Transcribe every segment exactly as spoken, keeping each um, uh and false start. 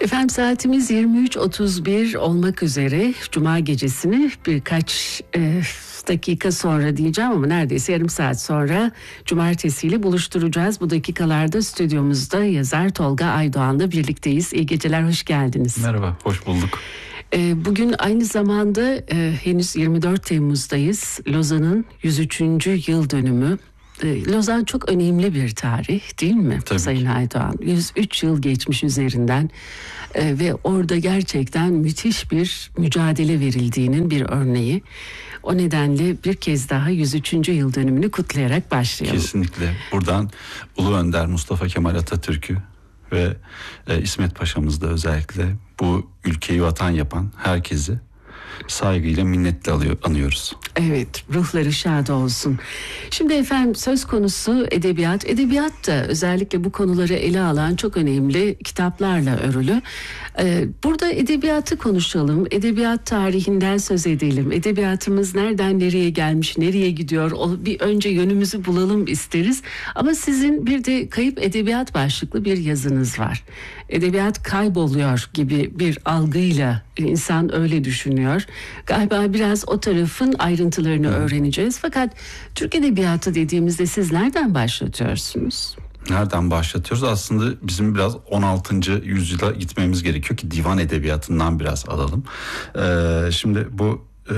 Efendim saatimiz yirmi üç otuz bir olmak üzere. Cuma gecesini birkaç e, dakika sonra diyeceğim ama neredeyse yarım saat sonra cumartesiyle buluşturacağız. Bu dakikalarda stüdyomuzda yazar Tolga Aydoğan'la birlikteyiz. İyi geceler, hoş geldiniz. Merhaba, hoş bulduk. E, bugün aynı zamanda e, henüz yirmi dört Temmuz'dayız. Lozan'ın yüz üçüncü yıl dönümü. Lozan çok önemli bir tarih, değil mi Tabii Sayın ki. Aydoğan? yüz üç yıl geçmiş üzerinden ee, ve orada gerçekten müthiş bir mücadele verildiğinin bir örneği. O nedenle bir kez daha yüz üçüncü yıl dönümünü kutlayarak başlayalım. Kesinlikle. Buradan Ulu Önder Mustafa Kemal Atatürk'ü ve e, İsmet Paşa'mızda özellikle bu ülkeyi vatan yapan herkesi saygıyla, minnetle alıyor, anıyoruz. Evet, ruhları şad olsun. Şimdi efendim söz konusu edebiyat. Edebiyat da özellikle bu konuları ele alan çok önemli kitaplarla örülü. Ee, burada edebiyatı konuşalım. Edebiyat tarihinden söz edelim. Edebiyatımız nereden nereye gelmiş, nereye gidiyor? O, bir önce yönümüzü bulalım isteriz. Ama sizin bir de kayıp edebiyat başlıklı bir yazınız var. Edebiyat kayboluyor gibi bir algıyla insan öyle düşünüyor. Galiba biraz o tarafın ayrıntılarını öğreneceğiz. Fakat Türk Edebiyatı dediğimizde siz nereden başlatıyorsunuz? Nereden başlatıyoruz? Aslında bizim biraz on altıncı yüzyıla gitmemiz gerekiyor ki divan edebiyatından biraz alalım. Ee, şimdi bu e,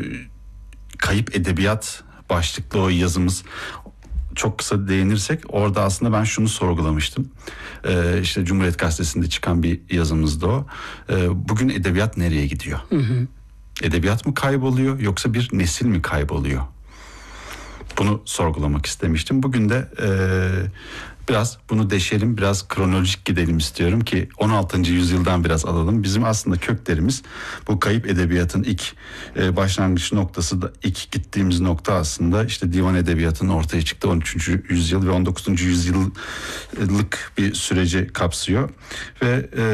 kayıp edebiyat başlıklı o yazımız, çok kısa değinirsek orada aslında ben şunu sorgulamıştım. Ee, işte Cumhuriyet Gazetesi'nde çıkan bir yazımızda o. Ee, bugün edebiyat nereye gidiyor? Hı hı. Edebiyat mı kayboluyor yoksa bir nesil mi kayboluyor? Bunu sorgulamak istemiştim. Bugün de e, biraz bunu deşelim, biraz kronolojik gidelim istiyorum ki on altıncı yüzyıldan biraz alalım. Bizim aslında köklerimiz bu kayıp edebiyatın ilk e, başlangıç noktası da ilk gittiğimiz nokta aslında işte divan edebiyatının ortaya çıktığı on üçüncü yüzyıl ve on dokuzuncu yüzyıllık bir süreci kapsıyor. Ve e,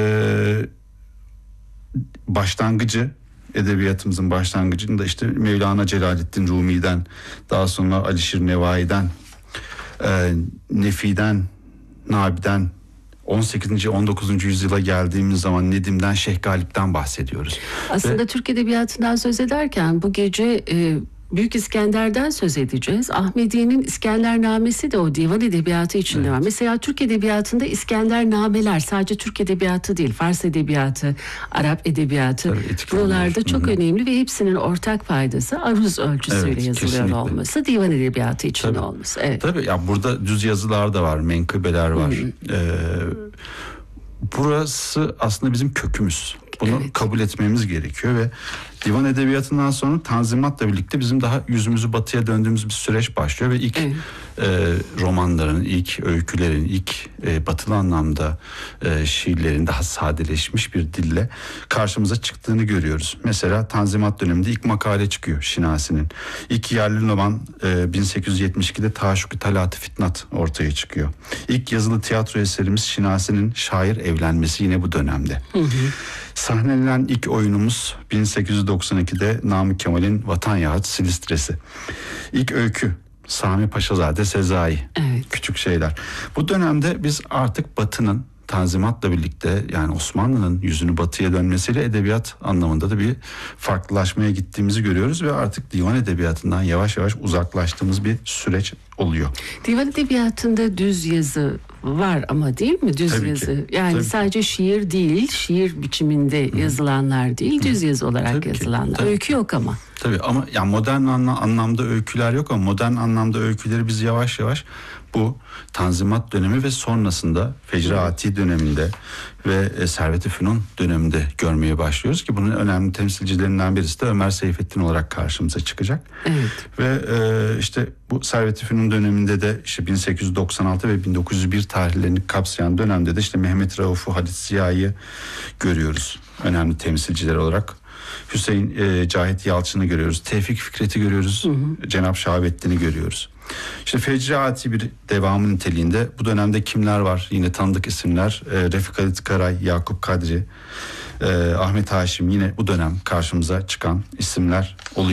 başlangıcı edebiyatımızın başlangıcında işte Mevlana Celaleddin Rumi'den, daha sonra Alişir Nevai'den, e, Nefi'den, Nabi'den, on sekizinci on dokuzuncu yüzyıla geldiğimiz zaman Nedim'den, Şeyh Galip'ten bahsediyoruz. Aslında Ve Türk Edebiyatı'ndan söz ederken bu gece e, Büyük İskender'den söz edeceğiz. Ahmedi'nin İskendernamesi de o divan edebiyatı içinde Evet. var. Mesela Türk Edebiyatı'nda İskendernameler sadece Türk Edebiyatı değil, Fars Edebiyatı, Arap Edebiyatı Tabii, buralarda olur. çok Hı-hı. önemli ve hepsinin ortak paydası aruz ölçüsüyle Evet, yazılıyor kesinlikle. olması, divan edebiyatı içinde Tabii. olması. Evet. Tabii ya, burada düz yazılar da var, menkıbeler var. Ee, burası aslında bizim kökümüz. Bunu Evet. kabul etmemiz gerekiyor ve divan edebiyatından sonra Tanzimat'la birlikte bizim daha yüzümüzü batıya döndüğümüz bir süreç başlıyor ve ilk Evet. e, romanların, ilk öykülerin, ilk e, batılı anlamda e, şiirlerin daha sadeleşmiş bir dille karşımıza çıktığını görüyoruz. Mesela Tanzimat döneminde ilk makale çıkıyor Şinasi'nin. İlk yerli roman e, bin sekiz yüz yetmiş ikide Taşuk-i Talat-ı Fitnat ortaya çıkıyor. İlk yazılı tiyatro eserimiz Şinasi'nin Şair Evlenmesi yine bu dönemde. Hı hı. Sahnelenen ilk oyunumuz bin sekiz yüz doksan ikide Namık Kemal'in Vatan Yahut Silistresi. İlk öykü Sami Paşazade Sezai. Evet. Küçük şeyler. Bu dönemde biz artık Batı'nın Tanzimat'la birlikte, yani Osmanlı'nın yüzünü batıya dönmesiyle edebiyat anlamında da bir farklılaşmaya gittiğimizi görüyoruz ve artık divan edebiyatından yavaş yavaş uzaklaştığımız bir süreç oluyor. Divan edebiyatında düz yazı var ama, değil mi? Düz Tabii yazı. ki. Yani Tabii sadece ki. şiir değil, şiir biçiminde Hı. yazılanlar değil, düz yazı olarak Tabii ki. yazılanlar. Tabii Öykü ki. yok ama. Tabii ama yani modern anla, anlamda öyküler yok ama modern anlamda öyküleri biz yavaş yavaş bu Tanzimat dönemi ve sonrasında Fecri Ati döneminde ve e, Servet-i Fünun döneminde görmeye başlıyoruz ki bunun önemli temsilcilerinden birisi de Ömer Seyfettin olarak karşımıza çıkacak. Evet. Ve e, işte bu Servet-i Fünun döneminde de işte bin sekiz yüz doksan altı ve bin dokuz yüz bir tarihlerini kapsayan dönemde de işte Mehmet Rauf'u, Halit Ziya'yı görüyoruz önemli temsilciler olarak. Hüseyin e, Cahit Yalçın'ı görüyoruz. Tevfik Fikret'i görüyoruz. Hı hı. Cenab-ı Şahabettin'i görüyoruz. İşte Fecri Ati bir devamı niteliğinde bu dönemde kimler var? Yine tanıdık isimler. E, Refik Halit Karay, Yakup Kadri, e, Ahmet Haşim, yine bu dönem karşımıza çıkan isimler oluyor.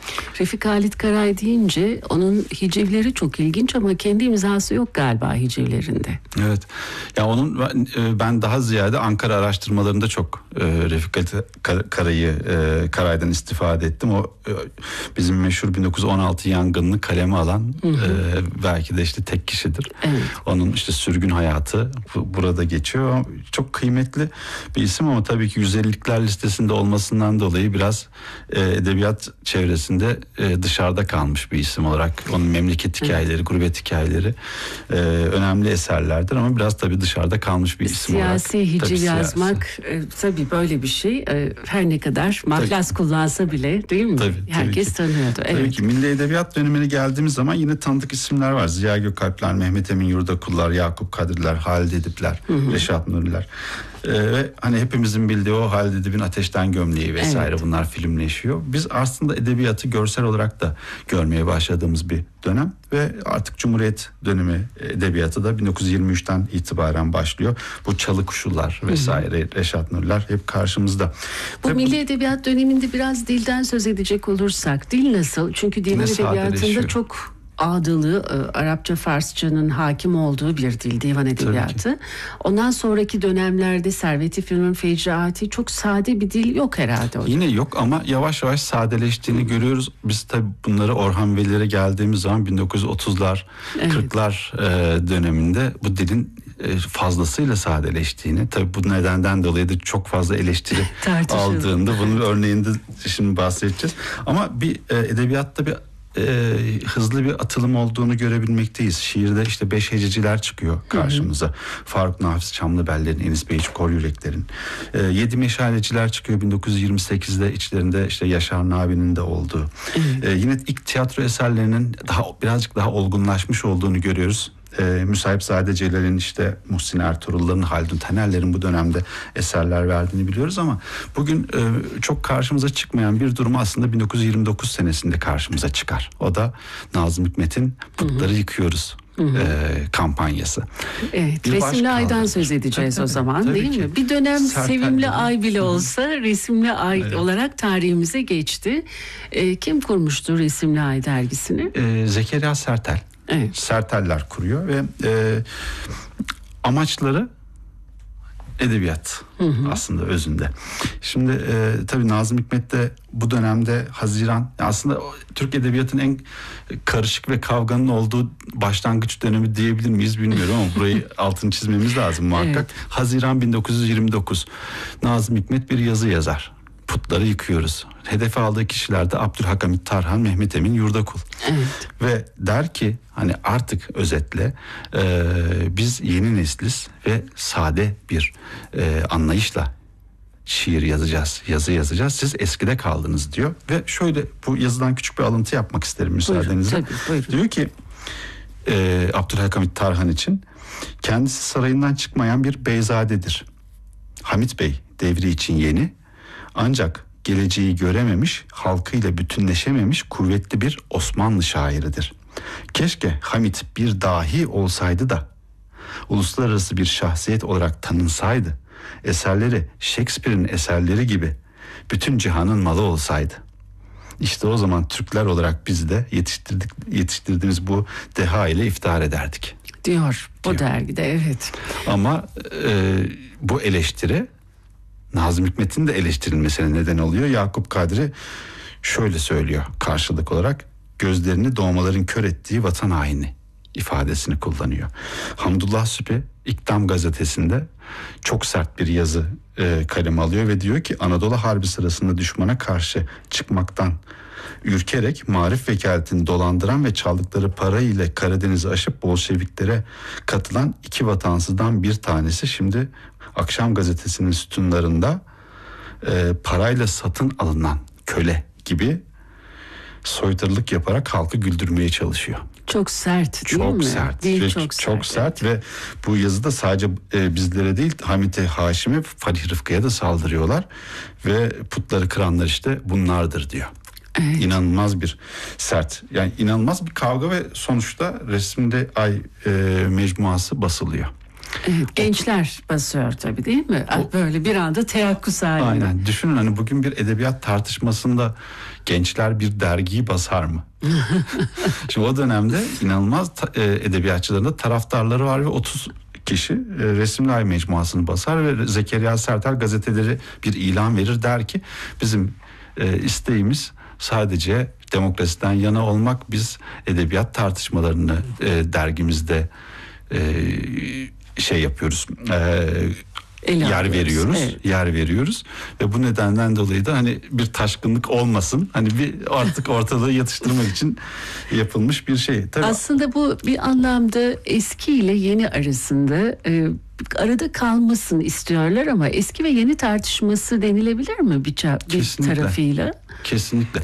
Refik Halit Karay deyince onun hicivleri çok ilginç ama kendi imzası yok galiba hicivlerinde. Evet. Ya onun ben daha ziyade Ankara araştırmalarında çok e, Refik Halit Karay'ı e, Karay'dan istifade ettim. O e, bizim meşhur bin dokuz yüz on altı yangınını kaleme alan hı hı. E, belki de işte tek kişidir. Evet. Onun işte sürgün hayatı bu, burada geçiyor. Çok kıymetli bir isim ama tabii ki yüz ellilikler listesinde olmasından dolayı biraz e, edebiyat çevresinde e, dışarıda kalmış bir isim olarak. Onun memleket hikayeleri, evet. gurbet hikayeleri e, önemli eserlerdir ama biraz tabii dışarıda kalmış bir isim siyasi olarak. Siyasi hiciv tabii yazmak siyasi. E, tabii böyle bir şey. E, her ne kadar mahlas tabii. kullansa bile değil mi? Tabii, herkes tabii tanıyordu. Evet. Tabii ki milli edebiyat dönemine geldiğimiz zaman yine tanıdık isimler var. Ziya Gökalpler, Mehmet Emin Yurdakullar, Yakup Kadriler, Halid Edipler, hı hı. Reşat Nuriler. Ee, ve hani hepimizin bildiği o Halid Edip'in Ateşten Gömleği vesaire evet. bunlar filmleşiyor. Biz aslında edebiyatı görsel olarak da görmeye başladığımız bir dönem ve artık Cumhuriyet dönemi edebiyatı da bin dokuz yüz yirmi üçten itibaren başlıyor. Bu Çalı Kuşular vesaire, hı hı. Reşat Nuriler hep karşımızda. Bu Tabii, milli edebiyat döneminde biraz dilden söz edecek olursak, dil nasıl? Çünkü divan edebiyatında çok ağdalı, e, Arapça, Farsçanın hakim olduğu bir dil divan edebiyatı. Ondan sonraki dönemlerde Servet-i Fünun, Fecraati çok sade bir dil yok herhalde. Yine yok ama yavaş yavaş sadeleştiğini Hı. görüyoruz. Biz tabii bunları Orhan Veli'lere geldiğimiz zaman bin dokuz yüz otuzlar, evet. kırklar e, döneminde bu dilin fazlasıyla sadeleştiğini, tabii bu nedenden dolayı da çok fazla eleştiri aldığında bunun örneğinde şimdi bahsedeceğiz. Ama bir e, edebiyatta bir e, hızlı bir atılım olduğunu görebilmekteyiz. Şiirde işte beş hececiler çıkıyor karşımıza. Hı hı. Faruk Nafiz Çamlıbeller'in, Enis Beyç Kol Yürekler'in. E, yedi meşaleciler çıkıyor bin dokuz yüz yirmi sekizde, içlerinde işte Yaşar Nabi'nin de olduğu. E, yine ilk tiyatro eserlerinin daha birazcık daha olgunlaşmış olduğunu görüyoruz. Ee, Müsahipzade Celal'in, işte Muhsin Ertuğrul'ların, Haldun Taner'lerin bu dönemde eserler verdiğini biliyoruz ama bugün e, çok karşımıza çıkmayan bir durum aslında bin dokuz yüz yirmi dokuz senesinde karşımıza çıkar. O da Nazım Hikmet'in Putları Hı-hı. Yıkıyoruz Hı-hı. E, kampanyası. Evet, bir Resimli Ay'dan söz edeceğiz tabii, o zaman tabii, değil tabii mi? Ki. Bir dönem Sertel Sevimli gibi. Ay bile olsa Hı-hı. Resimli Ay evet. olarak tarihimize geçti. E, kim kurmuştu Resimli Ay dergisini? E, Zekeriya Sertel. Evet. Serteller kuruyor ve e, amaçları edebiyat hı hı. aslında özünde. Şimdi e, tabii Nazım Hikmet de bu dönemde Haziran, aslında Türk edebiyatının en karışık ve kavganın olduğu başlangıç dönemi diyebilir miyiz bilmiyorum ama burayı altını çizmemiz lazım muhakkak. Evet. Haziran bin dokuz yüz yirmi dokuz, Nazım Hikmet bir yazı yazar. Putları yıkıyoruz. Hedefe aldığı kişiler de Abdülhakamit Tarhan, Mehmet Emin Yurdakul. Evet. Ve der ki hani artık özetle e, biz yeni nesliz ve sade bir e, anlayışla şiir yazacağız, yazı yazacağız. Siz eskide kaldınız diyor ve şöyle bu yazıdan küçük bir alıntı yapmak isterim müsaadenizle. Buyurun, tabii, buyurun. Diyor ki e, Abdülhakamit Tarhan için, kendisi sarayından çıkmayan bir beyzadedir. Hamit Bey devri için yeni, ancak geleceği görememiş, halkıyla bütünleşememiş kuvvetli bir Osmanlı şairidir. Keşke Hamit bir dahi olsaydı da uluslararası bir şahsiyet olarak tanınsaydı. Eserleri Shakespeare'in eserleri gibi bütün cihanın malı olsaydı. İşte o zaman Türkler olarak biz de yetiştirdik, yetiştirdiğimiz bu deha ile iftihar ederdik. Diyor o diyor. Dergide evet. Ama e, bu eleştiri Nazım Hikmet'in de eleştirilmesine neden oluyor. Yakup Kadri şöyle söylüyor karşılık olarak: gözlerini doğmaların kör ettiği vatan haini ifadesini kullanıyor. Hamdullah Süpi İktam gazetesinde çok sert bir yazı e, kaleme alıyor ve diyor ki Anadolu Harbi sırasında düşmana karşı çıkmaktan ürkerek marif vekaletini dolandıran ve çaldıkları para ile Karadeniz'i aşıp Bolşeviklere katılan iki vatansızdan bir tanesi şimdi Akşam gazetesinin sütunlarında e, parayla satın alınan köle gibi soytarılık yaparak halkı güldürmeye çalışıyor. Çok sert değil çok mi? Sert. Değil ve çok, çok sert. sert ve bu yazıda sadece e, bizlere değil Hamit-i Haşim'e, Falih Rıfkı'ya da saldırıyorlar ve putları kıranlar işte bunlardır diyor. Evet. İnanılmaz bir sert, yani inanılmaz bir kavga ve sonuçta Resimli Ay e, mecmuası basılıyor. Evet, gençler basıyor tabii değil mi? O, Böyle bir anda teyakkuz halinde. Aynen. Düşünün hani bugün bir edebiyat tartışmasında gençler bir dergiyi basar mı? Şimdi o dönemde inanılmaz ta, e, edebiyatçıların da taraftarları var ve otuz kişi e, Resimli Ay Mecmuası'nı basar ve Zekeriya Sertel gazeteleri bir ilan verir, der ki bizim e, isteğimiz sadece demokrasiden yana olmak, biz edebiyat tartışmalarını e, dergimizde e, şey yapıyoruz, e, Ele yer alıyoruz, veriyoruz, evet. yer veriyoruz ve bu nedenden dolayı da hani bir taşkınlık olmasın, hani bir artık ortalığı yatıştırmak için yapılmış bir şey. Tabii Aslında bu bir anlamda eski ile yeni arasında e, arada kalmasını istiyorlar ama eski ve yeni tartışması denilebilir mi bir, ça- bir Kesinlikle. tarafıyla? kesinlikle.